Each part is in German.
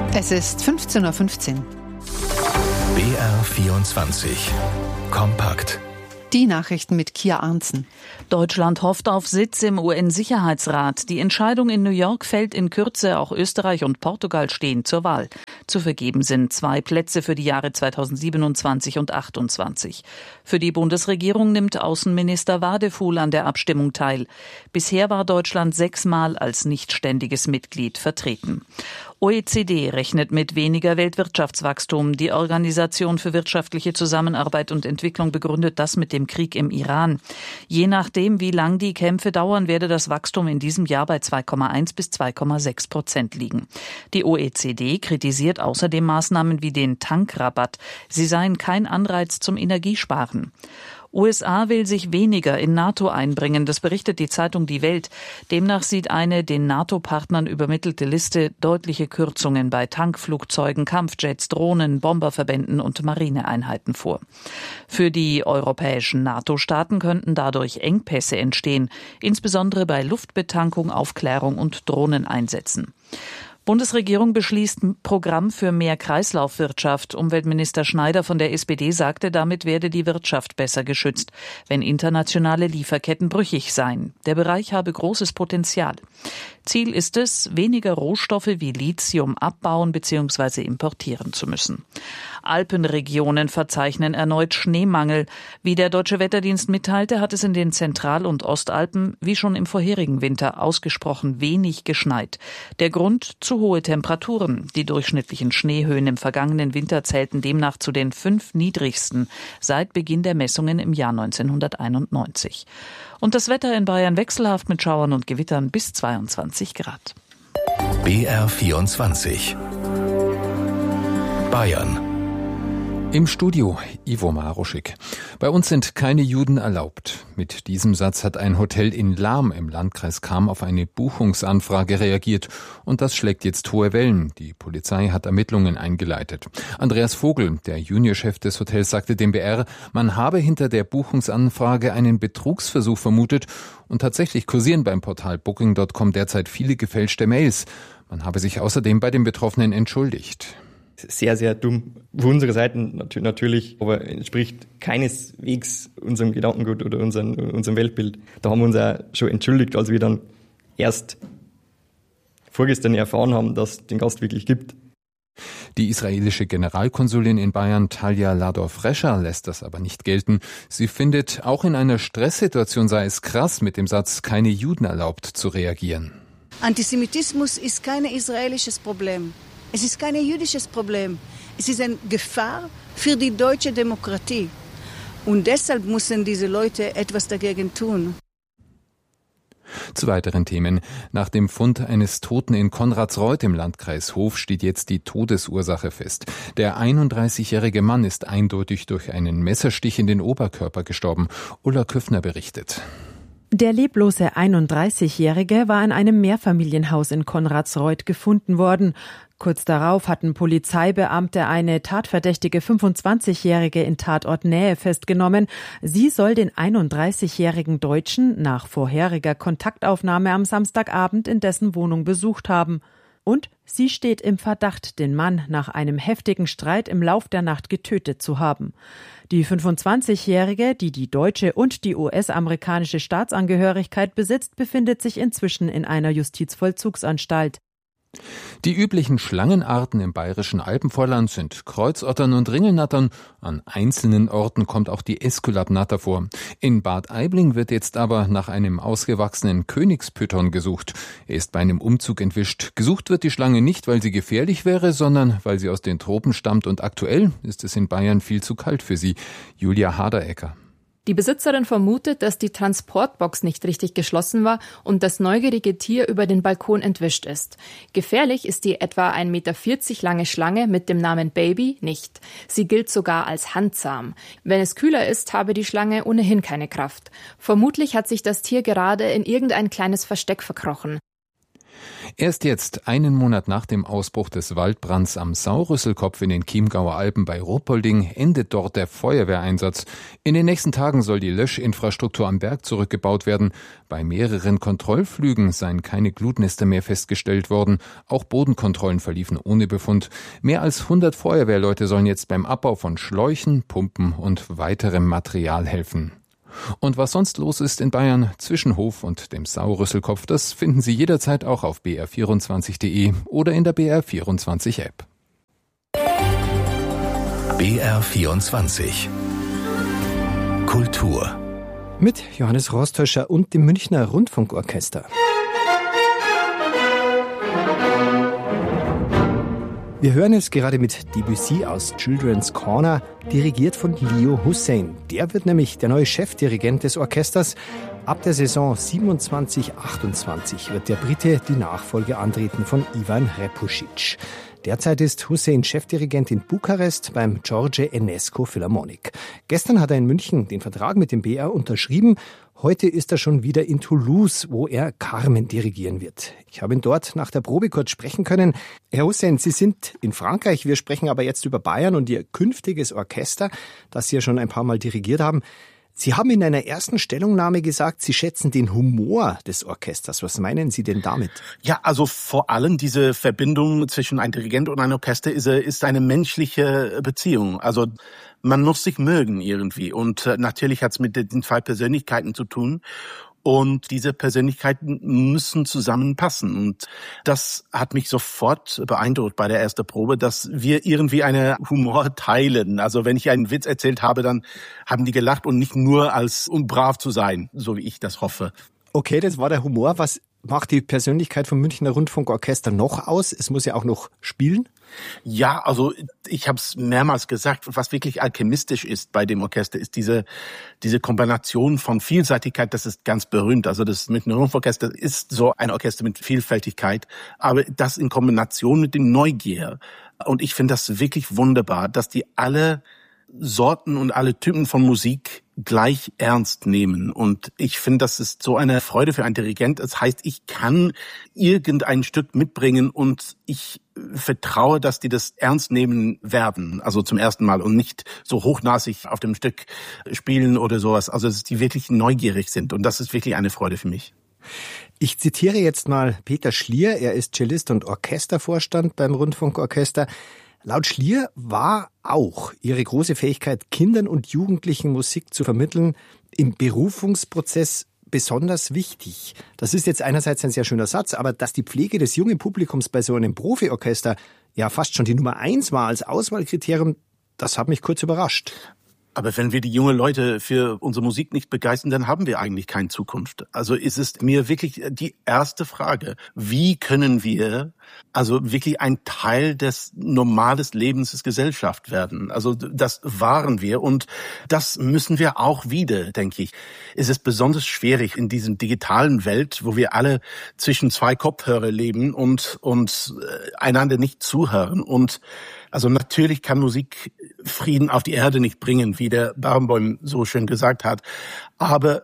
Es ist 15:15 Uhr. BR24 Kompakt. Die Nachrichten mit Kia Arntzen. Deutschland hofft auf Sitz im UN-Sicherheitsrat. Die Entscheidung in New York fällt in Kürze. Auch Österreich und Portugal stehen zur Wahl. Zu vergeben sind 2 Plätze für die Jahre 2027 und 2028. Für die Bundesregierung nimmt Außenminister Wadefuhl an der Abstimmung teil. Bisher war Deutschland 6-mal als nichtständiges Mitglied vertreten. OECD rechnet mit weniger Weltwirtschaftswachstum. Die Organisation für wirtschaftliche Zusammenarbeit und Entwicklung begründet das mit dem Krieg im Iran. Je nachdem, wie lang die Kämpfe dauern, werde das Wachstum in diesem Jahr bei 2,1 bis 2,6% liegen. Die OECD kritisiert außerdem Maßnahmen wie den Tankrabatt. Sie seien kein Anreiz zum Energiesparen. USA will sich weniger in NATO einbringen, das berichtet die Zeitung Die Welt. Demnach sieht eine den NATO-Partnern übermittelte Liste deutliche Kürzungen bei Tankflugzeugen, Kampfjets, Drohnen, Bomberverbänden und Marineeinheiten vor. Für die europäischen NATO-Staaten könnten dadurch Engpässe entstehen, insbesondere bei Luftbetankung, Aufklärung und Drohneneinsätzen. Bundesregierung beschließt Programm für mehr Kreislaufwirtschaft. Umweltminister Schneider von der SPD sagte, damit werde die Wirtschaft besser geschützt, wenn internationale Lieferketten brüchig seien. Der Bereich habe großes Potenzial. Ziel ist es, weniger Rohstoffe wie Lithium abbauen bzw. importieren zu müssen. Alpenregionen verzeichnen erneut Schneemangel. Wie der Deutsche Wetterdienst mitteilte, hat es in den Zentral- und Ostalpen wie schon im vorherigen Winter ausgesprochen wenig geschneit. Der Grund: zu hohe Temperaturen. Die durchschnittlichen Schneehöhen im vergangenen Winter zählten demnach zu den 5 niedrigsten seit Beginn der Messungen im Jahr 1991. Und das Wetter in Bayern wechselhaft mit Schauern und Gewittern bis 22 Grad. BR24 Bayern. Im Studio Ivo Maruschik. Bei uns sind keine Juden erlaubt. Mit diesem Satz hat ein Hotel in Lahm im Landkreis Cham auf eine Buchungsanfrage reagiert. Und das schlägt jetzt hohe Wellen. Die Polizei hat Ermittlungen eingeleitet. Andreas Vogel, der Juniorchef des Hotels, sagte dem BR, man habe hinter der Buchungsanfrage einen Betrugsversuch vermutet. Und tatsächlich kursieren beim Portal Booking.com derzeit viele gefälschte Mails. Man habe sich außerdem bei den Betroffenen entschuldigt. Sehr, sehr dumm. Von unserer Seite natürlich, aber entspricht keineswegs unserem Gedankengut oder unserem Weltbild. Da haben wir uns auch schon entschuldigt, als wir dann erst vorgestern erfahren haben, dass es den Gast wirklich gibt. Die israelische Generalkonsulin in Bayern, Talya Lador-Frescher, lässt das aber nicht gelten. Sie findet, auch in einer Stresssituation sei es krass, mit dem Satz "keine Juden erlaubt" zu reagieren. Antisemitismus ist kein israelisches Problem. Es ist kein jüdisches Problem. Es ist eine Gefahr für die deutsche Demokratie. Und deshalb müssen diese Leute etwas dagegen tun. Zu weiteren Themen. Nach dem Fund eines Toten in Konradsreuth im Landkreis Hof steht jetzt die Todesursache fest. Der 31-jährige Mann ist eindeutig durch einen Messerstich in den Oberkörper gestorben. Ulla Küffner berichtet. Der leblose 31-Jährige war in einem Mehrfamilienhaus in Konradsreuth gefunden worden. Kurz darauf hatten Polizeibeamte eine tatverdächtige 25-Jährige in Tatortnähe festgenommen. Sie soll den 31-jährigen Deutschen nach vorheriger Kontaktaufnahme am Samstagabend in dessen Wohnung besucht haben. Und sie steht im Verdacht, den Mann nach einem heftigen Streit im Lauf der Nacht getötet zu haben. Die 25-Jährige, die die deutsche und die US-amerikanische Staatsangehörigkeit besitzt, befindet sich inzwischen in einer Justizvollzugsanstalt. Die üblichen Schlangenarten im bayerischen Alpenvorland sind Kreuzottern und Ringelnattern. An einzelnen Orten kommt auch die Äskulapnatter vor. In Bad Aibling wird jetzt aber nach einem ausgewachsenen Königspython gesucht. Er ist bei einem Umzug entwischt. Gesucht wird die Schlange nicht, weil sie gefährlich wäre, sondern weil sie aus den Tropen stammt und aktuell ist es in Bayern viel zu kalt für sie. Julia Haderecker. Die Besitzerin vermutet, dass die Transportbox nicht richtig geschlossen war und das neugierige Tier über den Balkon entwischt ist. Gefährlich ist die etwa 1,40 Meter lange Schlange mit dem Namen Baby nicht. Sie gilt sogar als handzahm. Wenn es kühler ist, habe die Schlange ohnehin keine Kraft. Vermutlich hat sich das Tier gerade in irgendein kleines Versteck verkrochen. Erst jetzt, einen Monat nach dem Ausbruch des Waldbrands am Saurüsselkopf in den Chiemgauer Alpen bei Ruppolding, endet dort der Feuerwehreinsatz. In den nächsten Tagen soll die Löschinfrastruktur am Berg zurückgebaut werden. Bei mehreren Kontrollflügen seien keine Glutnester mehr festgestellt worden. Auch Bodenkontrollen verliefen ohne Befund. Mehr als 100 Feuerwehrleute sollen jetzt beim Abbau von Schläuchen, Pumpen und weiterem Material helfen. Und was sonst los ist in Bayern zwischen Hof und dem Saurüsselkopf, das finden Sie jederzeit auch auf br24.de oder in der BR24-App. BR24 Kultur mit Johannes Rostäuscher und dem Münchner Rundfunkorchester. Wir hören es gerade mit Debussy aus Children's Corner, dirigiert von Leo Hussein. Der wird nämlich der neue Chefdirigent des Orchesters. Ab der Saison 27/28 wird der Brite die Nachfolge antreten von Ivan Repusic. Derzeit ist Hussein Chefdirigent in Bukarest beim George Enescu Philharmonic. Gestern hat er in München den Vertrag mit dem BR unterschrieben. Heute ist er schon wieder in Toulouse, wo er Carmen dirigieren wird. Ich habe ihn dort nach der Probe kurz sprechen können. Herr Hussein, Sie sind in Frankreich. Wir sprechen aber jetzt über Bayern und Ihr künftiges Orchester, das Sie ja schon ein paar Mal dirigiert haben. Sie haben in einer ersten Stellungnahme gesagt, Sie schätzen den Humor des Orchesters. Was meinen Sie denn damit? Ja, also vor allem diese Verbindung zwischen einem Dirigent und einem Orchester ist eine menschliche Beziehung. Also man muss sich mögen irgendwie. Und natürlich hat es mit den zwei Persönlichkeiten zu tun. Und diese Persönlichkeiten müssen zusammenpassen. Und das hat mich sofort beeindruckt bei der ersten Probe, dass wir irgendwie einen Humor teilen. Also wenn ich einen Witz erzählt habe, dann haben die gelacht und nicht nur um brav zu sein, so wie ich das hoffe. Okay, das war der Humor. Was macht die Persönlichkeit vom Münchner Rundfunkorchester noch aus? Es muss ja auch noch spielen. Ja, also ich habe es mehrmals gesagt, was wirklich alchemistisch ist bei dem Orchester, ist diese Kombination von Vielseitigkeit, das ist ganz berühmt. Also das Münchner Rundfunkorchester ist so ein Orchester mit Vielfältigkeit, aber das in Kombination mit dem Neugier. Und ich finde das wirklich wunderbar, dass die alle Sorten und alle Typen von Musik gleich ernst nehmen. Und ich finde, das ist so eine Freude für einen Dirigent. Das heißt, ich kann irgendein Stück mitbringen und ich vertraue, dass die das ernst nehmen werden. Also zum ersten Mal und nicht so hochnasig auf dem Stück spielen oder sowas. Also, dass die wirklich neugierig sind. Und das ist wirklich eine Freude für mich. Ich zitiere jetzt mal Peter Schlier. Er ist Cellist und Orchestervorstand beim Rundfunkorchester. Laut Schlier war auch Ihre große Fähigkeit, Kindern und Jugendlichen Musik zu vermitteln, im Berufungsprozess besonders wichtig. Das ist jetzt einerseits ein sehr schöner Satz, aber dass die Pflege des jungen Publikums bei so einem Profiorchester ja fast schon die Nummer 1 war als Auswahlkriterium, das hat mich kurz überrascht. Aber wenn wir die jungen Leute für unsere Musik nicht begeistern, dann haben wir eigentlich keine Zukunft. Also ist es mir wirklich die erste Frage. Wie können wir also wirklich ein Teil des normalen Lebens des Gesellschaft werden? Also das waren wir und das müssen wir auch wieder, denke ich. Es ist besonders schwierig in diesem digitalen Welt, wo wir alle zwischen zwei Kopfhörer leben und einander nicht zuhören. Und also natürlich kann Musik Frieden auf die Erde nicht bringen, wie der Barenboim so schön gesagt hat. Aber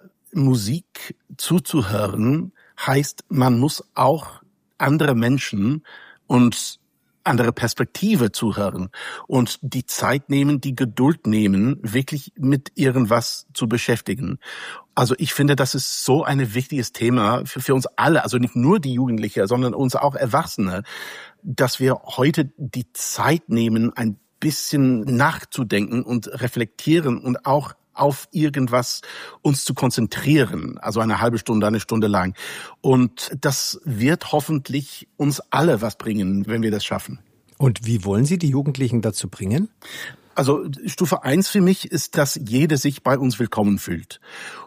Musik zuzuhören heißt, man muss auch andere Menschen und andere Perspektive zuhören und die Zeit nehmen, die Geduld nehmen, wirklich mit irgendwas zu beschäftigen. Also ich finde, das ist so ein wichtiges Thema für uns alle, also nicht nur die Jugendlichen, sondern uns auch Erwachsene, dass wir heute die Zeit nehmen, ein bisschen nachzudenken und reflektieren und auch auf irgendwas uns zu konzentrieren, also eine halbe Stunde, eine Stunde lang. Und das wird hoffentlich uns alle was bringen, wenn wir das schaffen. Und wie wollen Sie die Jugendlichen dazu bringen? Also Stufe 1 für mich ist, dass jeder sich bei uns willkommen fühlt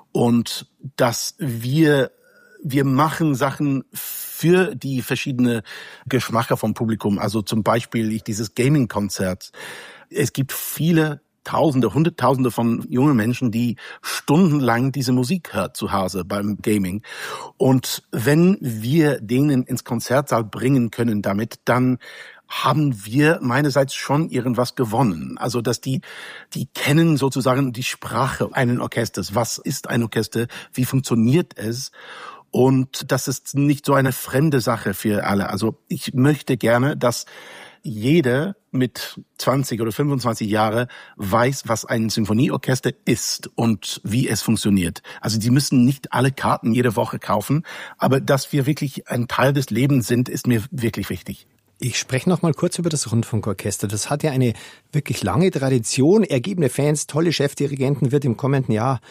und dass wir machen Sachen für die verschiedenen Geschmäcker vom Publikum. Also zum Beispiel dieses Gaming-Konzert. Es gibt viele Tausende, Hunderttausende von jungen Menschen, die stundenlang diese Musik hört zu Hause beim Gaming. Und wenn wir denen ins Konzertsaal bringen können damit, dann haben wir meinerseits schon irgendwas gewonnen. Also, dass die kennen sozusagen die Sprache eines Orchesters. Was ist ein Orchester? Wie funktioniert es? Und das ist nicht so eine fremde Sache für alle. Also ich möchte gerne, dass jeder mit 20 oder 25 Jahren weiß, was ein Symphonieorchester ist und wie es funktioniert. Also die müssen nicht alle Karten jede Woche kaufen, aber dass wir wirklich ein Teil des Lebens sind, ist mir wirklich wichtig. Ich spreche noch mal kurz über das Rundfunkorchester. Das hat ja eine wirklich lange Tradition, ergebene Fans, tolle Chefdirigenten, wird im kommenden Jahr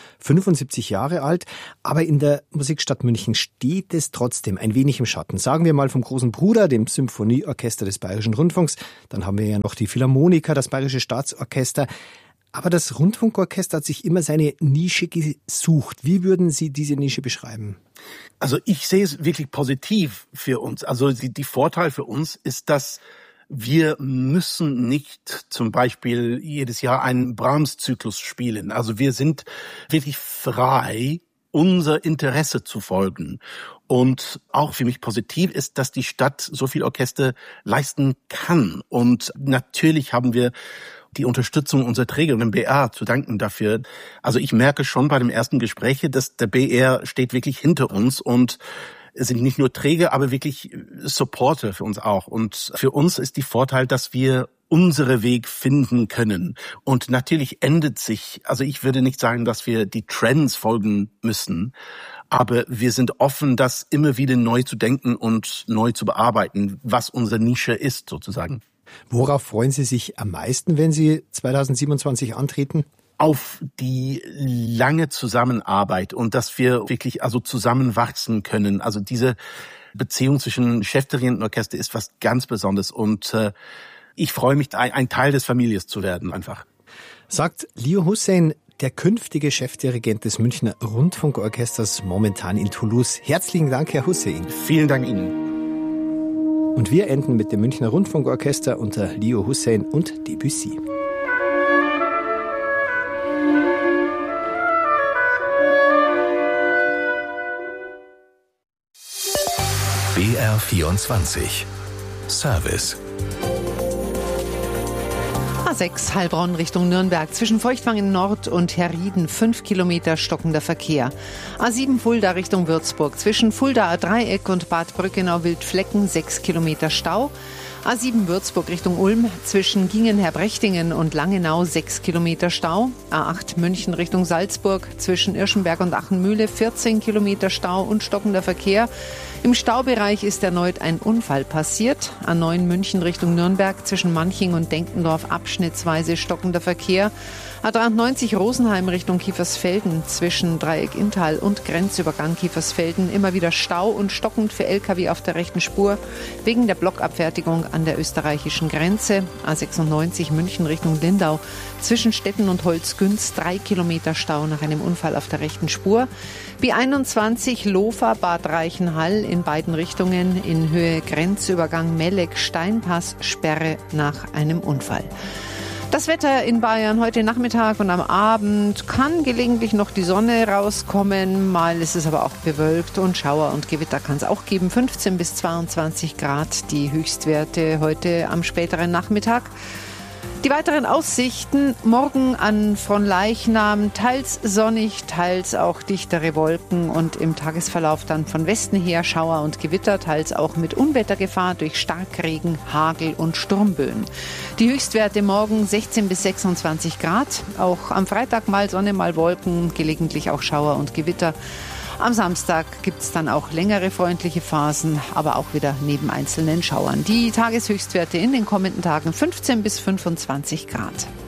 75 Jahre alt. Aber in der Musikstadt München steht es trotzdem ein wenig im Schatten. Sagen wir mal vom großen Bruder, dem Symphonieorchester des Bayerischen Rundfunks. Dann haben wir ja noch die Philharmoniker, das Bayerische Staatsorchester. Aber das Rundfunkorchester hat sich immer seine Nische gesucht. Wie würden Sie diese Nische beschreiben? Also ich sehe es wirklich positiv für uns. Also die Vorteil für uns ist, dass wir müssen nicht zum Beispiel jedes Jahr einen Brahms-Zyklus spielen. Also wir sind wirklich frei, unser Interesse zu folgen. Und auch für mich positiv ist, dass die Stadt so viel Orchester leisten kann. Und natürlich haben wir die Unterstützung unserer Träger und dem BR zu danken dafür. Also ich merke schon bei dem ersten Gespräch, dass der BR steht wirklich hinter uns und sind nicht nur Träger, aber wirklich Supporter für uns auch. Und für uns ist die Vorteil, dass wir unsere Weg finden können. Und natürlich ändert sich, also ich würde nicht sagen, dass wir die Trends folgen müssen, aber wir sind offen, das immer wieder neu zu denken und neu zu bearbeiten, was unsere Nische ist sozusagen. Worauf freuen Sie sich am meisten, wenn Sie 2027 antreten? Auf die lange Zusammenarbeit und dass wir wirklich also zusammenwachsen können. Also diese Beziehung zwischen Chefdirigenten und Orchester ist was ganz Besonderes und ich freue mich, ein Teil des Families zu werden einfach. Sagt Leo Hussein, der künftige Chefdirigent des Münchner Rundfunkorchesters, momentan in Toulouse. Herzlichen Dank, Herr Hussein. Vielen Dank Ihnen. Und wir enden mit dem Münchner Rundfunkorchester unter Leo Hussein und Debussy. BR24 Service. A6 Heilbronn Richtung Nürnberg. Zwischen Feuchtwangen Nord und Herrieden 5 Kilometer stockender Verkehr. A7 Fulda Richtung Würzburg. Zwischen Fuldaer Dreieck und Bad Brückenau-Wildflecken 6 Kilometer Stau. A7 Würzburg Richtung Ulm. Zwischen Gingen-Herbrechtingen und Langenau 6 Kilometer Stau. A8 München Richtung Salzburg. Zwischen Irschenberg und Achenmühle 14 Kilometer Stau und stockender Verkehr. Im Staubereich ist erneut ein Unfall passiert. A9 München Richtung Nürnberg, zwischen Manching und Denkendorf abschnittsweise stockender Verkehr. A93 Rosenheim Richtung Kiefersfelden, zwischen Dreieck Inntal und Grenzübergang Kiefersfelden immer wieder Stau und stockend für Lkw auf der rechten Spur wegen der Blockabfertigung an der österreichischen Grenze. A96 München Richtung Lindau, zwischen Stetten und Holzgünz 3 Kilometer Stau nach einem Unfall auf der rechten Spur. B21 Lofer Bad Reichenhall in beiden Richtungen in Höhe Grenzübergang Melleck-Steinpass Sperre nach einem Unfall. Das Wetter in Bayern heute Nachmittag und am Abend kann gelegentlich noch die Sonne rauskommen. Mal ist es aber auch bewölkt und Schauer und Gewitter kann es auch geben. 15 bis 22 Grad die Höchstwerte heute am späteren Nachmittag. Die weiteren Aussichten: morgen an Fronleichnam teils sonnig, teils auch dichtere Wolken und im Tagesverlauf dann von Westen her Schauer und Gewitter, teils auch mit Unwettergefahr durch Starkregen, Hagel und Sturmböen. Die Höchstwerte morgen 16 bis 26 Grad, auch am Freitag mal Sonne, mal Wolken, gelegentlich auch Schauer und Gewitter. Am Samstag gibt es dann auch längere freundliche Phasen, aber auch wieder neben einzelnen Schauern. Die Tageshöchstwerte in den kommenden Tagen 15 bis 25 Grad.